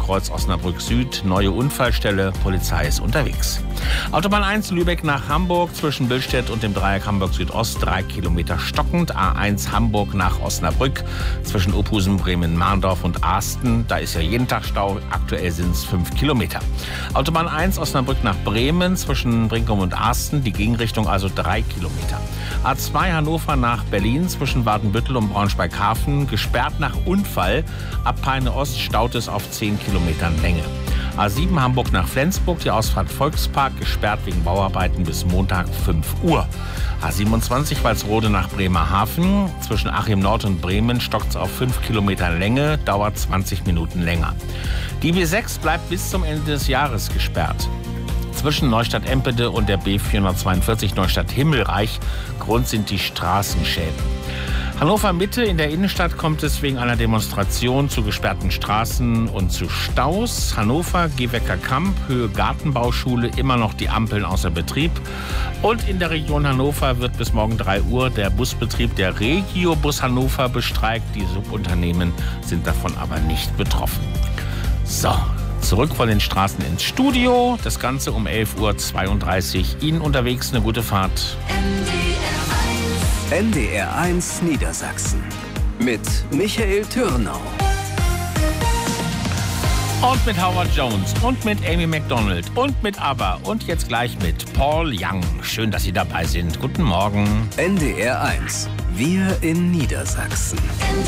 Kreuz Osnabrück Süd. Neue Unfallstelle, Polizei ist unterwegs. Autobahn 1 Lübeck nach Hamburg zwischen Billstedt und dem Dreieck Hamburg Südost 3 Kilometer stockend. A1 Hamburg nach Osnabrück zwischen Ophusen, Bremen, Mahndorf und Asten. Da ist ja jeden Tag Stau. Aktuell sind es 5 Kilometer. Autobahn 1 Osnabrück nach Bremen zwischen Brinkum und Asten. Die Gegenrichtung also 3 Kilometer. A2 Hannover nach Berlin zwischen Wadenbüttel und Braunschweig-Hafen. Gesperrt nach Unfall. Ab Peine Ost staut es auf 10 Kilometern Länge. A7 Hamburg nach Flensburg, die Ausfahrt Volkspark, gesperrt wegen Bauarbeiten bis Montag 5 Uhr. A27 Walsrode nach Bremerhaven, zwischen Achim Nord und Bremen stockt es auf 5 Kilometer Länge, dauert 20 Minuten länger. Die B6 bleibt bis zum Ende des Jahres gesperrt. Zwischen Neustadt-Empede und der B442 Neustadt-Himmelreich. Grund sind die Straßenschäden. Hannover Mitte in der Innenstadt kommt es wegen einer Demonstration zu gesperrten Straßen und zu Staus. Hannover, Gehwecker Kamp, Höhe Gartenbauschule, immer noch die Ampeln außer Betrieb. Und in der Region Hannover wird bis morgen 3 Uhr der Busbetrieb der Regiobus Hannover bestreikt. Die Subunternehmen sind davon aber nicht betroffen. So, zurück von den Straßen ins Studio. Das Ganze um 11.32 Uhr. Ihnen unterwegs eine gute Fahrt. NDR 1 Niedersachsen mit Michael Türnau. Und mit Howard Jones und mit Amy Macdonald und mit ABBA und jetzt gleich mit Paul Young. Schön, dass Sie dabei sind. Guten Morgen. NDR 1, wir in Niedersachsen.